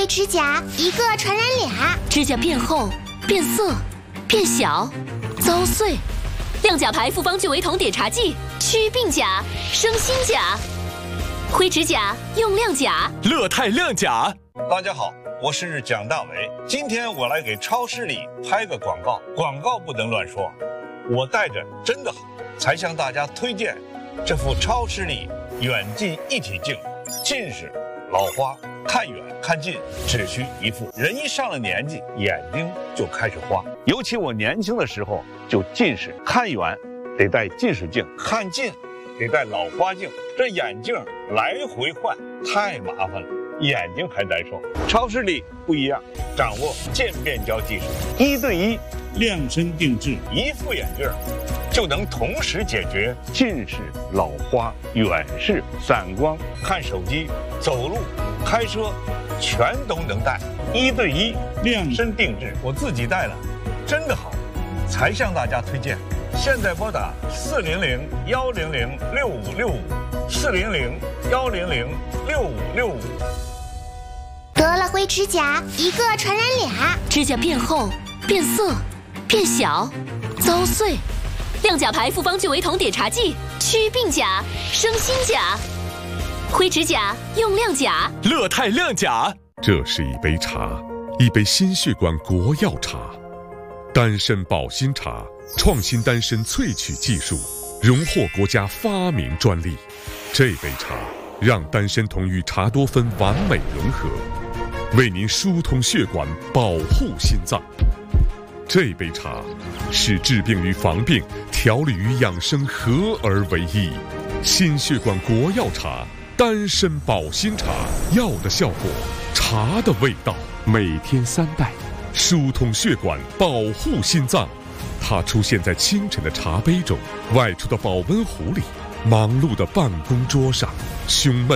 灰指甲，一个传染俩。 指甲变厚、变色、变小、遭碎。亮甲牌复方聚维酮碘茶剂，祛病甲，生新甲。灰指甲用亮甲， 乐泰亮甲。 大家好，我是蒋大为。今天我来给超市里拍个广告，广告不能乱说。我戴着真的好，才向大家推荐这副超视力远近一体镜。近视、老花、看远看近只需一副。人一上了年纪，眼睛就开始花。尤其我年轻的时候就近视，看远得戴近视镜，看近得戴老花镜。这眼镜来回换太麻烦了，眼睛还难受。超视力不一样，掌握渐变焦技术，1对1量身定制，一副眼镜就能同时解决近视、老花、远视、散光、看手机、走路、开车，全都能戴。1对1量身定制，我自己戴了，真的好，才向大家推荐。现在拨打400-100-6565，400-100-6565。 得了灰指甲，一个传染俩。 指甲变厚、变色、变小、遭碎。亮甲牌复方聚维酮碘茶剂，祛病甲，生新甲。灰指甲用亮甲， 乐泰亮甲。 这是一杯茶，一杯心血管国药茶，丹参保心茶，创新丹参萃取技术，荣获国家发明专利。这杯茶让丹参酮与茶多酚完美融合，为您疏通血管，保护心脏。这杯茶使治病与防病、调理与养生合而为一。心血管国药茶，丹参保心茶，药的效果，茶的味道。每天3袋，疏通血管，保护心脏。它出现在清晨的茶杯中，外出的保温壶里，忙碌的办公桌上，胸闷、